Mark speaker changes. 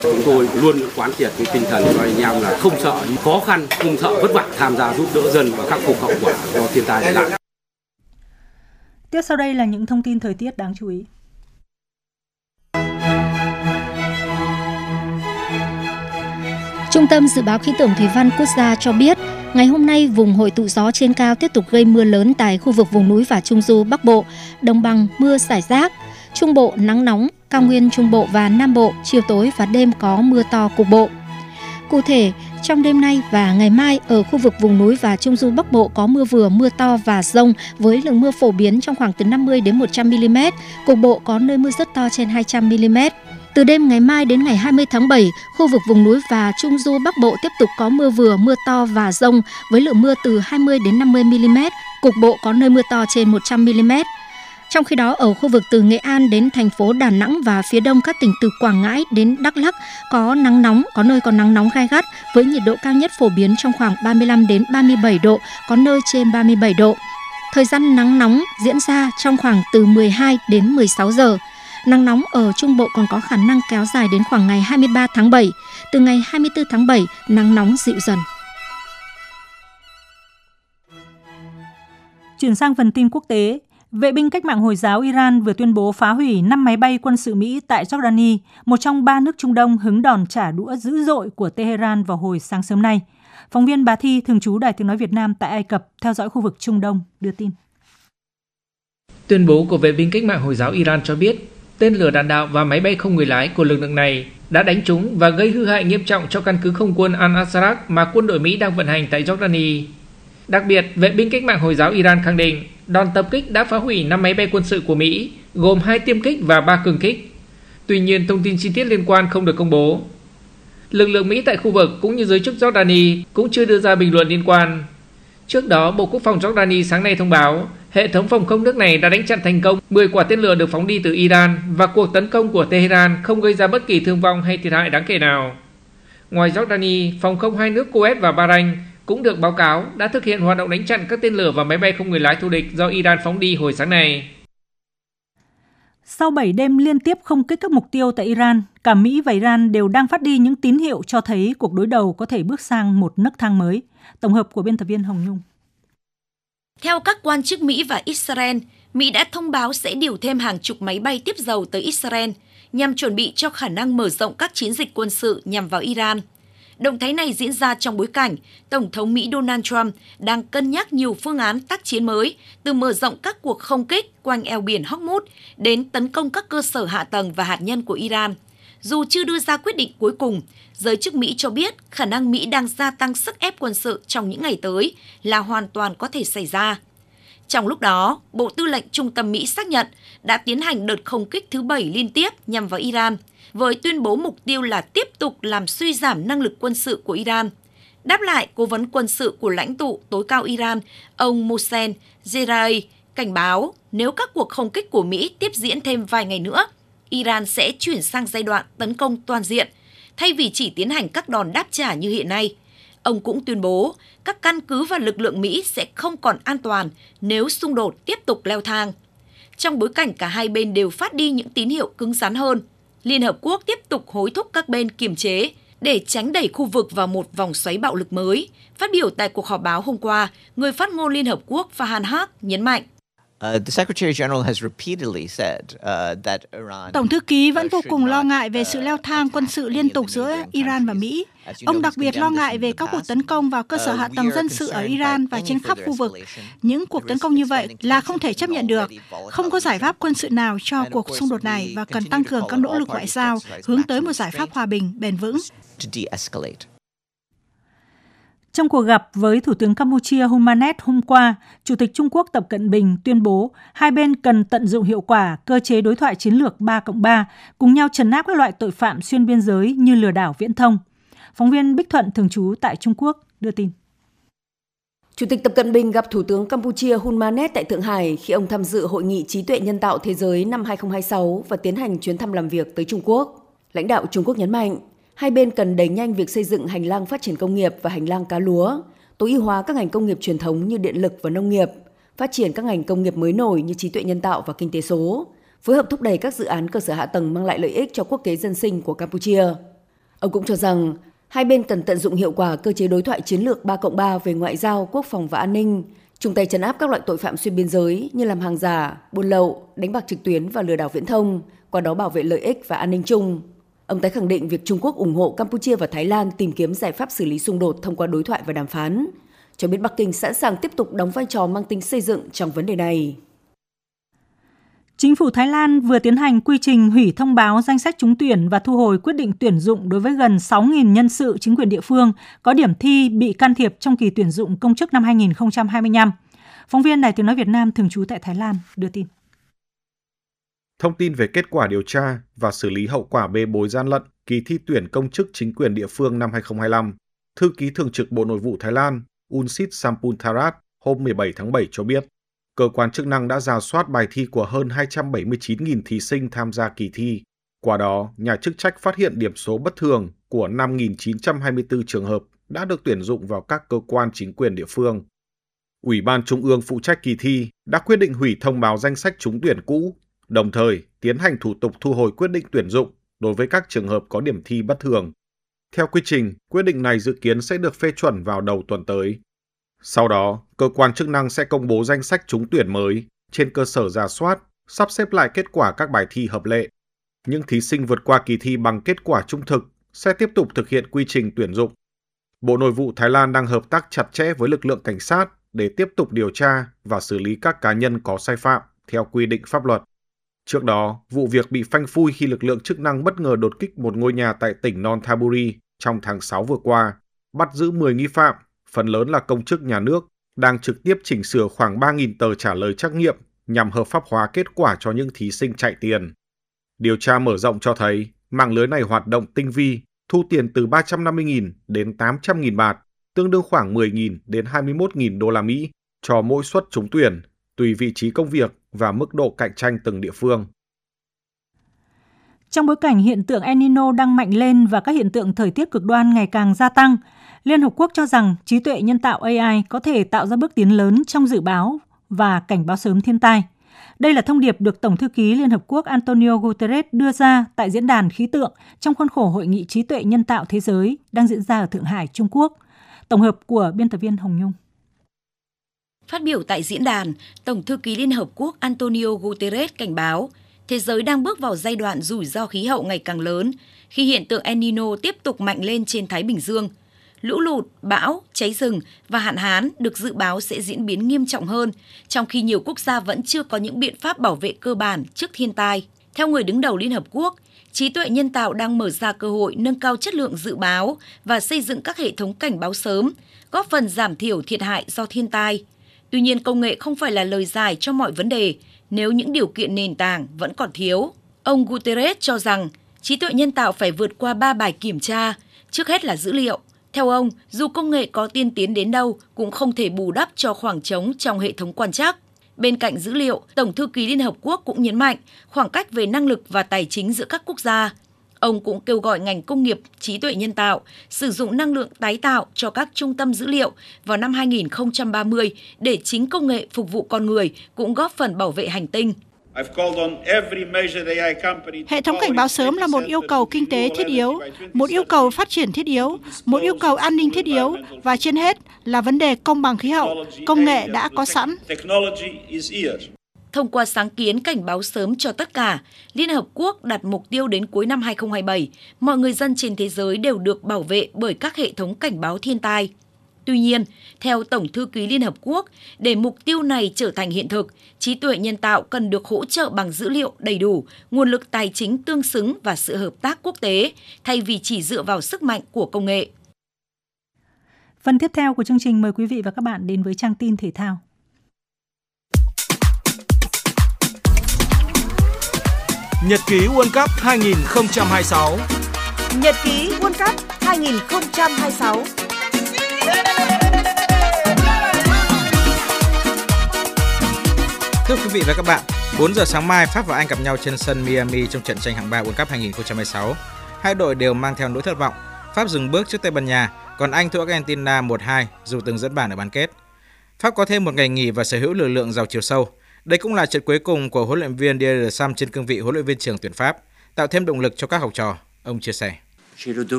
Speaker 1: Chúng tôi luôn quán triệt cái tinh thần cho anh em là không sợ khó khăn, không sợ vất vả, tham gia giúp đỡ dân và khắc phục hậu quả do thiên tai để lại.
Speaker 2: Tiếp sau đây là những thông tin thời tiết đáng chú ý.
Speaker 3: Trung tâm Dự báo Khí tượng Thủy văn Quốc gia cho biết, ngày hôm nay vùng hội tụ gió trên cao tiếp tục gây mưa lớn tại khu vực vùng núi và Trung Du Bắc Bộ, Đồng bằng mưa rải rác, Trung Bộ nắng nóng, cao nguyên Trung Bộ và Nam Bộ chiều tối và đêm có mưa to cục bộ. Cụ thể, trong đêm nay và ngày mai ở khu vực vùng núi và Trung Du Bắc Bộ có mưa vừa, mưa to và dông với lượng mưa phổ biến trong khoảng từ 50 đến 100 mm, cục bộ có nơi mưa rất to trên 200 mm. Từ đêm ngày mai đến ngày 20 tháng 7, khu vực vùng núi và Trung Du Bắc Bộ tiếp tục có mưa vừa, mưa to và dông với lượng mưa từ 20 đến 50 mm, cục bộ có nơi mưa to trên 100 mm. Trong khi đó, ở khu vực từ Nghệ An đến thành phố Đà Nẵng và phía đông các tỉnh từ Quảng Ngãi đến Đắk Lắk có nắng nóng, có nơi có nắng nóng gay gắt với nhiệt độ cao nhất phổ biến trong khoảng 35 đến 37 độ, có nơi trên 37 độ. Thời gian nắng nóng diễn ra trong khoảng từ 12 đến 16 giờ. Nắng nóng ở Trung Bộ còn có khả năng kéo dài đến khoảng ngày 23 tháng 7. Từ ngày 24 tháng 7, nắng nóng dịu dần.
Speaker 2: Chuyển sang phần tin quốc tế, Vệ binh Cách mạng Hồi giáo Iran vừa tuyên bố phá hủy 5 máy bay quân sự Mỹ tại Jordani, một trong 3 nước Trung Đông hứng đòn trả đũa dữ dội của Tehran vào hồi sáng sớm nay. Phóng viên Bà Thi, thường trú Đài Tiếng nói Việt Nam tại Ai Cập, theo dõi khu vực Trung Đông, đưa tin.
Speaker 4: Tuyên bố của Vệ binh Cách mạng Hồi giáo Iran cho biết, tên lửa đạn đạo và máy bay không người lái của lực lượng này đã đánh trúng và gây hư hại nghiêm trọng cho căn cứ không quân Al-Asraq mà quân đội Mỹ đang vận hành tại Jordani. Đặc biệt, Vệ binh Cách mạng Hồi giáo Iran khẳng định đòn tập kích đã phá hủy 5 máy bay quân sự của Mỹ, gồm 2 tiêm kích và 3 cường kích. Tuy nhiên, thông tin chi tiết liên quan không được công bố. Lực lượng Mỹ tại khu vực cũng như giới chức Jordani cũng chưa đưa ra bình luận liên quan. Trước đó, Bộ Quốc phòng Jordani sáng nay thông báo hệ thống phòng không nước này đã đánh chặn thành công 10 quả tên lửa được phóng đi từ Iran và cuộc tấn công của Tehran không gây ra bất kỳ thương vong hay thiệt hại đáng kể nào. Ngoài Jordani, phòng không hai nước Kuwait và Bahrain cũng được báo cáo đã thực hiện hoạt động đánh chặn các tên lửa và máy bay không người lái thù địch do Iran phóng đi hồi sáng nay.
Speaker 2: Sau 7 đêm liên tiếp không kích các mục tiêu tại Iran, cả Mỹ và Iran đều đang phát đi những tín hiệu cho thấy cuộc đối đầu có thể bước sang một nấc thang mới. Tổng hợp của biên tập viên Hồng Nhung.
Speaker 5: Theo các quan chức Mỹ và Israel, Mỹ đã thông báo sẽ điều thêm hàng chục máy bay tiếp dầu tới Israel nhằm chuẩn bị cho khả năng mở rộng các chiến dịch quân sự nhằm vào Iran. Động thái này diễn ra trong bối cảnh Tổng thống Mỹ Donald Trump đang cân nhắc nhiều phương án tác chiến mới, từ mở rộng các cuộc không kích quanh eo biển Hormuz đến tấn công các cơ sở hạ tầng và hạt nhân của Iran. Dù chưa đưa ra quyết định cuối cùng, giới chức Mỹ cho biết khả năng Mỹ đang gia tăng sức ép quân sự trong những ngày tới là hoàn toàn có thể xảy ra. Trong lúc đó, Bộ Tư lệnh Trung tâm Mỹ xác nhận đã tiến hành đợt không kích thứ 7 liên tiếp nhằm vào Iran, với tuyên bố mục tiêu là tiếp tục làm suy giảm năng lực quân sự của Iran. Đáp lại, Cố vấn quân sự của lãnh tụ tối cao Iran, ông Mohsen Jeraei, cảnh báo nếu các cuộc không kích của Mỹ tiếp diễn thêm vài ngày nữa, Iran sẽ chuyển sang giai đoạn tấn công toàn diện, thay vì chỉ tiến hành các đòn đáp trả như hiện nay. Ông cũng tuyên bố các căn cứ và lực lượng Mỹ sẽ không còn an toàn nếu xung đột tiếp tục leo thang. Trong bối cảnh cả hai bên đều phát đi những tín hiệu cứng rắn hơn, Liên Hợp Quốc tiếp tục hối thúc các bên kiềm chế để tránh đẩy khu vực vào một vòng xoáy bạo lực mới. Phát biểu tại cuộc họp báo hôm qua, người phát ngôn Liên Hợp Quốc Farhan Haq nhấn mạnh.
Speaker 6: Tổng thư ký vẫn vô cùng lo ngại về sự leo thang quân sự liên tục giữa Iran và Mỹ. Ông đặc biệt lo ngại về các cuộc tấn công vào cơ sở hạ tầng dân sự ở Iran và trên khắp khu vực. Những cuộc tấn công như vậy là không thể chấp nhận được. Không có giải pháp quân sự nào cho cuộc xung đột này và cần tăng cường các nỗ lực ngoại giao hướng tới một giải pháp hòa bình, bền vững.
Speaker 2: Trong cuộc gặp với Thủ tướng Campuchia Hun Manet hôm qua, Chủ tịch Trung Quốc Tập Cận Bình tuyên bố hai bên cần tận dụng hiệu quả cơ chế đối thoại chiến lược 3+3, cùng nhau trấn áp các loại tội phạm xuyên biên giới như lừa đảo viễn thông. Phóng viên Bích Thuận thường trú tại Trung Quốc đưa tin.
Speaker 7: Chủ tịch Tập Cận Bình gặp Thủ tướng Campuchia Hun Manet tại Thượng Hải khi ông tham dự Hội nghị Trí tuệ nhân tạo thế giới năm 2026 và tiến hành chuyến thăm làm việc tới Trung Quốc. Lãnh đạo Trung Quốc nhấn mạnh, hai bên cần đẩy nhanh việc xây dựng hành lang phát triển công nghiệp và hành lang cá lúa, tối ưu hóa các ngành công nghiệp truyền thống như điện lực và nông nghiệp, phát triển các ngành công nghiệp mới nổi như trí tuệ nhân tạo và kinh tế số, phối hợp thúc đẩy các dự án cơ sở hạ tầng mang lại lợi ích cho quốc kế dân sinh của Campuchia. Ông cũng cho rằng hai bên cần tận dụng hiệu quả cơ chế đối thoại chiến lược 3+3 về ngoại giao, quốc phòng và an ninh, chung tay trấn áp các loại tội phạm xuyên biên giới như làm hàng giả, buôn lậu, đánh bạc trực tuyến và lừa đảo viễn thông, qua đó bảo vệ lợi ích và an ninh chung. Ông tái khẳng định việc Trung Quốc ủng hộ Campuchia và Thái Lan tìm kiếm giải pháp xử lý xung đột thông qua đối thoại và đàm phán, cho biết Bắc Kinh sẵn sàng tiếp tục đóng vai trò mang tính xây dựng trong vấn đề này.
Speaker 2: Chính phủ Thái Lan vừa tiến hành quy trình hủy thông báo danh sách trúng tuyển và thu hồi quyết định tuyển dụng đối với gần 6.000 nhân sự chính quyền địa phương có điểm thi bị can thiệp trong kỳ tuyển dụng công chức năm 2025. Phóng viên Đài Tiếng nói Việt Nam thường trú tại Thái Lan đưa tin.
Speaker 8: Thông tin về kết quả điều tra và xử lý hậu quả bê bối gian lận kỳ thi tuyển công chức chính quyền địa phương năm 2025, Thư ký Thường trực Bộ Nội vụ Thái Lan Unsit Sampuntharat hôm 17 tháng 7 cho biết, cơ quan chức năng đã rà soát bài thi của hơn 279.000 thí sinh tham gia kỳ thi. Qua đó, nhà chức trách phát hiện điểm số bất thường của 5.924 trường hợp đã được tuyển dụng vào các cơ quan chính quyền địa phương. Ủy ban Trung ương phụ trách kỳ thi đã quyết định hủy thông báo danh sách trúng tuyển cũ, đồng thời tiến hành thủ tục thu hồi quyết định tuyển dụng đối với các trường hợp có điểm thi bất thường. Theo quy trình, quyết định này dự kiến sẽ được phê chuẩn vào đầu tuần tới. Sau đó, cơ quan chức năng sẽ công bố danh sách trúng tuyển mới trên cơ sở rà soát, sắp xếp lại kết quả các bài thi hợp lệ. Những thí sinh vượt qua kỳ thi bằng kết quả trung thực sẽ tiếp tục thực hiện quy trình tuyển dụng. Bộ Nội vụ Thái Lan đang hợp tác chặt chẽ với lực lượng cảnh sát để tiếp tục điều tra và xử lý các cá nhân có sai phạm theo quy định pháp luật. Trước đó, vụ việc bị phanh phui khi lực lượng chức năng bất ngờ đột kích một ngôi nhà tại tỉnh Nonthaburi trong tháng 6 vừa qua, bắt giữ 10 nghi phạm, phần lớn là công chức nhà nước, đang trực tiếp chỉnh sửa khoảng 3.000 tờ trả lời trắc nghiệm nhằm hợp pháp hóa kết quả cho những thí sinh chạy tiền. Điều tra mở rộng cho thấy, mạng lưới này hoạt động tinh vi, thu tiền từ 350.000 đến 800.000 baht, tương đương khoảng 10.000 đến 21.000 đô la Mỹ cho mỗi suất trúng tuyển, tùy vị trí công việc và mức độ cạnh tranh từng địa phương.
Speaker 2: Trong bối cảnh hiện tượng El Nino đang mạnh lên và các hiện tượng thời tiết cực đoan ngày càng gia tăng, Liên Hợp Quốc cho rằng trí tuệ nhân tạo AI có thể tạo ra bước tiến lớn trong dự báo và cảnh báo sớm thiên tai. Đây là thông điệp được Tổng thư ký Liên Hợp Quốc Antonio Guterres đưa ra tại diễn đàn khí tượng trong khuôn khổ Hội nghị trí tuệ nhân tạo thế giới đang diễn ra ở Thượng Hải, Trung Quốc. Tổng hợp của biên tập viên Hồng Nhung.
Speaker 5: Phát biểu tại diễn đàn, Tổng thư ký Liên Hợp Quốc Antonio Guterres cảnh báo thế giới đang bước vào giai đoạn rủi ro khí hậu ngày càng lớn khi hiện tượng El Nino tiếp tục mạnh lên trên Thái Bình Dương. Lũ lụt, bão, cháy rừng và hạn hán được dự báo sẽ diễn biến nghiêm trọng hơn, trong khi nhiều quốc gia vẫn chưa có những biện pháp bảo vệ cơ bản trước thiên tai. Theo người đứng đầu Liên Hợp Quốc, trí tuệ nhân tạo đang mở ra cơ hội nâng cao chất lượng dự báo và xây dựng các hệ thống cảnh báo sớm, góp phần giảm thiểu thiệt hại do thiên tai. Tuy nhiên, công nghệ không phải là lời giải cho mọi vấn đề nếu những điều kiện nền tảng vẫn còn thiếu. Ông Guterres cho rằng trí tuệ nhân tạo phải vượt qua 3 bài kiểm tra, trước hết là dữ liệu. Theo ông, dù công nghệ có tiên tiến đến đâu cũng không thể bù đắp cho khoảng trống trong hệ thống quan trắc. Bên cạnh dữ liệu, Tổng thư ký Liên Hợp Quốc cũng nhấn mạnh khoảng cách về năng lực và tài chính giữa các quốc gia. Ông cũng kêu gọi ngành công nghiệp trí tuệ nhân tạo sử dụng năng lượng tái tạo cho các trung tâm dữ liệu vào năm 2030 để chính công nghệ phục vụ con người cũng góp phần bảo vệ hành tinh.
Speaker 6: Hệ thống cảnh báo sớm là một yêu cầu kinh tế thiết yếu, một yêu cầu phát triển thiết yếu, một yêu cầu an ninh thiết yếu và trên hết là vấn đề công bằng khí hậu. Công nghệ đã có sẵn.
Speaker 5: Thông qua sáng kiến cảnh báo sớm cho tất cả, Liên Hợp Quốc đặt mục tiêu đến cuối năm 2027, mọi người dân trên thế giới đều được bảo vệ bởi các hệ thống cảnh báo thiên tai. Tuy nhiên, theo Tổng thư ký Liên Hợp Quốc, để mục tiêu này trở thành hiện thực, trí tuệ nhân tạo cần được hỗ trợ bằng dữ liệu đầy đủ, nguồn lực tài chính tương xứng và sự hợp tác quốc tế, thay vì chỉ dựa vào sức mạnh của công nghệ.
Speaker 2: Phần tiếp theo của chương trình mời quý vị và các bạn đến với trang tin thể thao.
Speaker 9: Nhật ký World Cup 2026.
Speaker 10: Nhật ký World Cup 2026.
Speaker 11: Thưa quý vị và các bạn, 4 giờ sáng mai Pháp và Anh gặp nhau trên sân Miami trong trận tranh hạng 3 World Cup 2026. Hai đội đều mang theo nỗi thất vọng. Pháp dừng bước trước Tây Ban Nha, còn Anh thua Argentina 1-2 dù từng dẫn bàn ở bán kết. Pháp có thêm một ngày nghỉ và sở hữu lực lượng giàu chiều sâu. Đây cũng là trận cuối cùng của huấn luyện viên Didier Deschamps trên cương vị huấn luyện viên trưởng tuyển Pháp, tạo thêm động lực cho các học trò, ông chia sẻ.